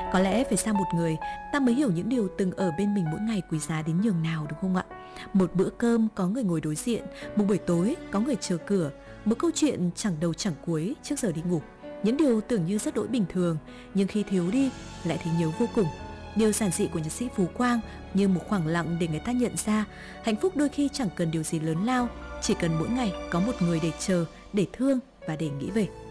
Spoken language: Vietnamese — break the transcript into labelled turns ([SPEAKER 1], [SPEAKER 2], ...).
[SPEAKER 1] Có lẽ phải xa một người, ta mới hiểu những điều từng ở bên mình mỗi ngày quý giá đến nhường nào, đúng không ạ? Một bữa cơm có người ngồi đối diện, một buổi tối có người chờ cửa, một câu chuyện chẳng đầu chẳng cuối trước giờ đi ngủ. Những điều tưởng như rất đỗi bình thường, nhưng khi thiếu đi lại thấy nhớ vô cùng. Điều giản dị của nhạc sĩ Phú Quang như một khoảng lặng để người ta nhận ra hạnh phúc đôi khi chẳng cần điều gì lớn lao, chỉ cần mỗi ngày có một người để chờ, để thương và để nghĩ về.